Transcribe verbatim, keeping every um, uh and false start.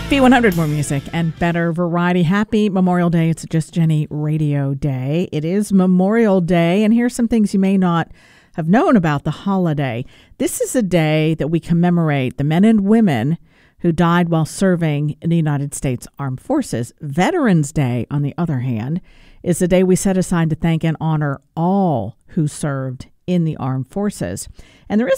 B one hundred, more music and better variety. Happy Memorial Day. It's Just Jenny Radio Day. It is Memorial Day, and here's some things you may not have known about the holiday. This is a day that we commemorate the men and women who died while serving in the United States Armed Forces. Veterans Day, on the other hand, is the day we set aside to thank and honor all who served in the armed forces. And there is